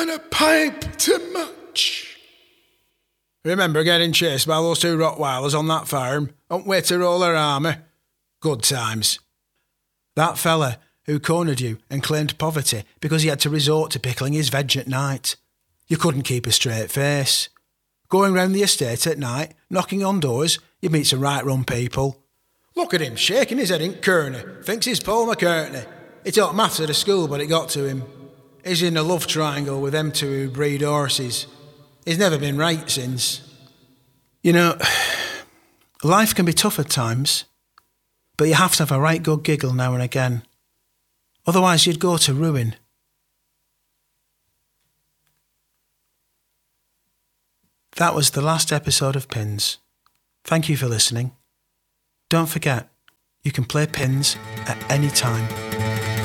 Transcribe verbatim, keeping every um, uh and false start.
and a pipe to match. Remember getting chased by those two Rottweilers on that farm? On way to roller armour? Good times. That fella who cornered you and claimed poverty because he had to resort to pickling his veg at night. You couldn't keep a straight face. Going round the estate at night, knocking on doors, you'd meet some right rum people. Look at him shaking his head in Kearney. Thinks he's Paul McCartney. He taught maths at a school, but it got to him. He's in a love triangle with them two who breed horses. He's never been right since. You know, life can be tough at times, but you have to have a right good giggle now and again. Otherwise you'd go to ruin. That was the last episode of Pins. Thank you for listening. Don't forget, you can play Pins at any time.